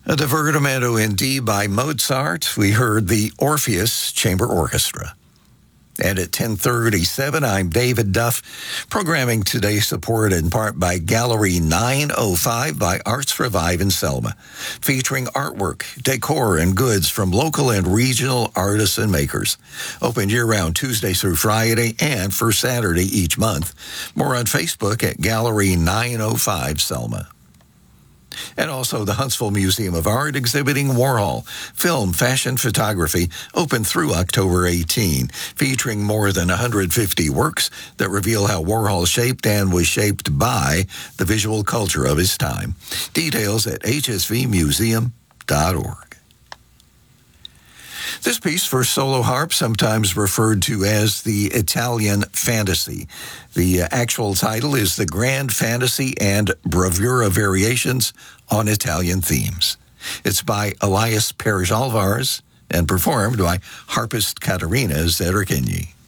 A divertimento in D by Mozart. We heard the Orpheus Chamber Orchestra. And at 10:37, I'm David Duff. Programming today supported in part by Gallery 905 by Arts Revive in Selma, featuring artwork, decor, and goods from local and regional artists and makers. Open year-round Tuesday through Friday and first Saturday each month. More on Facebook at Gallery 905 Selma. And also the Huntsville Museum of Art exhibiting Warhol, film, fashion, photography, open through October 18, featuring more than 150 works that reveal how Warhol shaped and was shaped by the visual culture of his time. Details at hsvmuseum.org. This piece for solo harp, sometimes referred to as the Italian Fantasy. The actual title is The Grand Fantasy and Bravura Variations on Italian Themes. It's by Elias Pérez Alvarez and performed by harpist Caterina Zeracchini.